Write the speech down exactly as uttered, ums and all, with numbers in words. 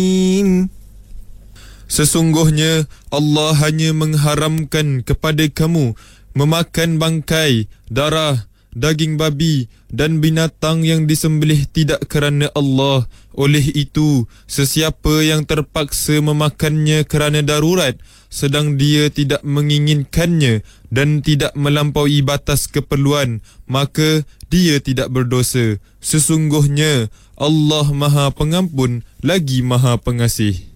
Sesungguhnya Allah hanya mengharamkan kepada kamu memakan bangkai, darah, daging babi dan binatang yang disembelih tidak kerana Allah. Oleh itu, sesiapa yang terpaksa memakannya kerana darurat sedang dia tidak menginginkannya dan tidak melampaui batas keperluan, maka dia tidak berdosa. Sesungguhnya Allah Maha Pengampun lagi Maha Pengasih.